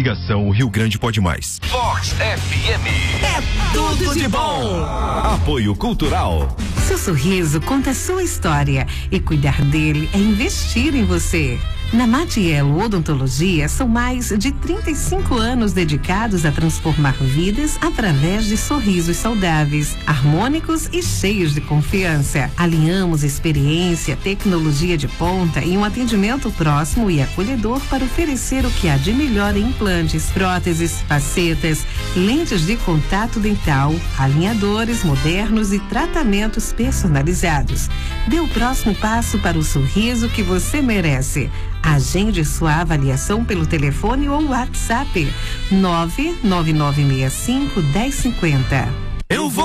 ligação, o Rio Grande pode mais. Vox FM. É tudo de bom. Apoio Cultural. Seu sorriso conta a sua história e cuidar dele é investir em você. Na Matiello Odontologia são mais de 35 anos dedicados a transformar vidas através de sorrisos saudáveis, harmônicos e cheios de confiança. Alinhamos experiência, tecnologia de ponta e um atendimento próximo e acolhedor para oferecer o que há de melhor em implantes, próteses, facetas, lentes de contato dental, alinhadores modernos e tratamentos personalizados. Dê o próximo passo para o sorriso que você merece. Agende sua avaliação pelo telefone ou WhatsApp 99965 1050. Eu vou